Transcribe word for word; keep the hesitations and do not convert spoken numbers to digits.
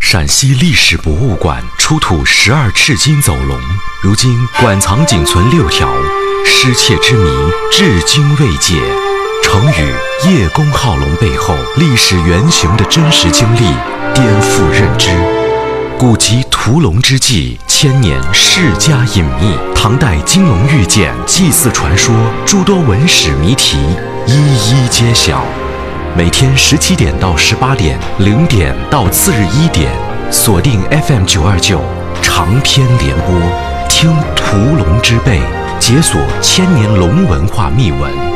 陕西历史博物馆出土十二赤金走龙，如今馆藏仅存六条，失窃之谜至今未解。成语“叶公好龙”背后历史原型的真实经历颠覆认知。古籍屠龙之际，千年世家隐秘，唐代金龙玉简、祭祀传说，诸多文史谜题一一揭晓。每天十七点到十八点，零点到次日一点，锁定 F M 九二九长篇联播，听屠龙之辈，解锁千年龙文化秘闻。